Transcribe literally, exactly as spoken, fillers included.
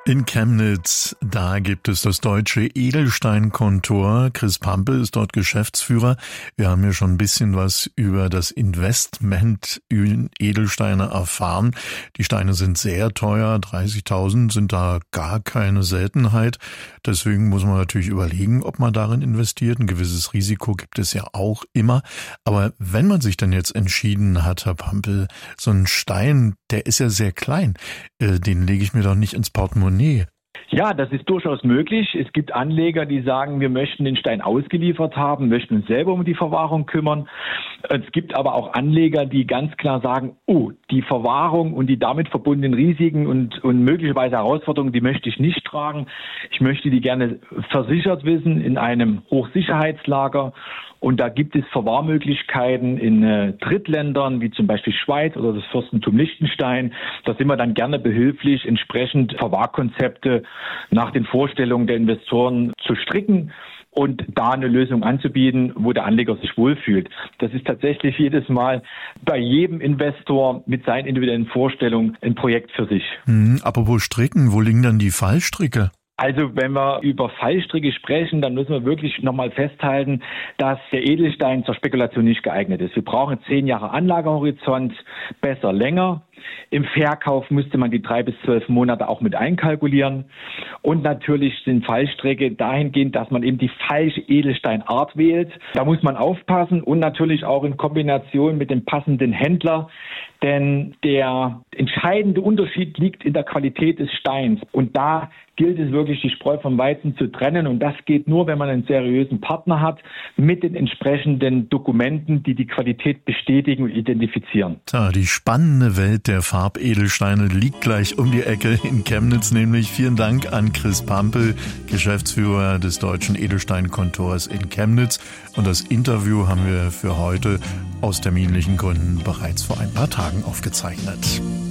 In Chemnitz, da gibt es das Deutsche Edelsteinkontor. Chris Pampel ist dort Geschäftsführer. Wir haben ja schon ein bisschen was über das Investment in Edelsteine erfahren. Die Steine sind sehr teuer, dreißigtausend sind da gar keine Seltenheit. Deswegen muss man natürlich überlegen, ob man darin investiert. Ein gewisses Risiko gibt es ja auch immer. Aber wenn man sich dann jetzt entschieden hat, Herr Pampel, so ein Stein, der ist ja sehr klein, äh, den lege ich mir doch nicht ins Portemonnaie. Ja, das ist durchaus möglich. Es gibt Anleger, die sagen, wir möchten den Stein ausgeliefert haben, möchten uns selber um die Verwahrung kümmern. Es gibt aber auch Anleger, die ganz klar sagen, oh, die Verwahrung und die damit verbundenen Risiken und, und möglicherweise Herausforderungen, die möchte ich nicht tragen. Ich möchte die gerne versichert wissen in einem Hochsicherheitslager. Und da gibt es Verwahrmöglichkeiten in äh, Drittländern, wie zum Beispiel Schweiz oder das Fürstentum Liechtenstein. Da sind wir dann gerne behilflich, entsprechend Verwahrkonzepte nach den Vorstellungen der Investoren zu stricken und da eine Lösung anzubieten, wo der Anleger sich wohlfühlt. Das ist tatsächlich jedes Mal bei jedem Investor mit seinen individuellen Vorstellungen ein Projekt für sich. Hm, apropos Stricken, wo liegen dann die Fallstricke? Also wenn wir über Fallstricke sprechen, dann müssen wir wirklich nochmal festhalten, dass der Edelstein zur Spekulation nicht geeignet ist. Wir brauchen zehn Jahre Anlagehorizont, besser länger. Im Verkauf müsste man die drei bis zwölf Monate auch mit einkalkulieren. Und natürlich sind Fallstricke dahingehend, dass man eben die falsche Edelsteinart wählt. Da muss man aufpassen und natürlich auch in Kombination mit dem passenden Händler. Denn der entscheidende Unterschied liegt in der Qualität des Steins. Und da gilt es wirklich, die Spreu vom Weizen zu trennen. Und das geht nur, wenn man einen seriösen Partner hat mit den entsprechenden Dokumenten, die die Qualität bestätigen und identifizieren. Tja, die spannende Welt der Farbedelsteine liegt gleich um die Ecke in Chemnitz nämlich. Vielen Dank an Chris Pampel, Geschäftsführer des Deutschen Edelsteinkontors in Chemnitz. Und das Interview haben wir für heute aus terminlichen Gründen bereits vor ein paar Tagen aufgezeichnet.